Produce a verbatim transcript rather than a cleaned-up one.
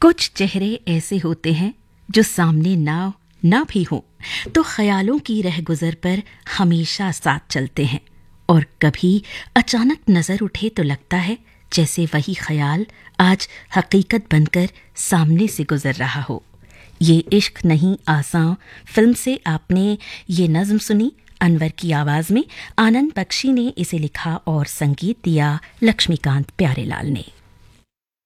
कुछ चेहरे ऐसे होते हैं जो सामने ना ना भी हो तो ख्यालों की रह गुजर पर हमेशा साथ चलते हैं, और कभी अचानक नजर उठे तो लगता है जैसे वही ख्याल आज हकीकत बनकर सामने से गुजर रहा हो। ये इश्क नहीं आसान फिल्म से आपने ये नज्म सुनी। अनवर की आवाज में आनंद बख्शी ने इसे लिखा और संगीत दिया लक्ष्मीकांत प्यारेलाल ने।